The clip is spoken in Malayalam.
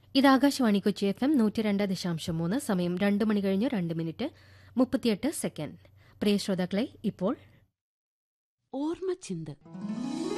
ഇത് ആകാശവാണി കൊച്ചി FM 102.3. സമയം 2 മണി കഴിഞ്ഞ് 2 മിനിറ്റ് 38 സെക്കൻഡ്. പ്രിയ ശ്രോതാക്കളെ, ഇപ്പോൾ ഓർമ്മച്ചിന്ത്.